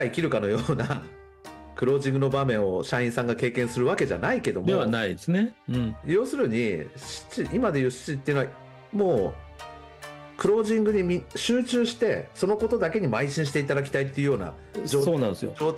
生きるかのようなクロージングの場面を社員さんが経験するわけじゃないけども、 ではないですね。 要するに今でいう7っていうのはもうクロージングに集中してそのことだけに邁進していただきたいっていうようなそうなんですよ。 状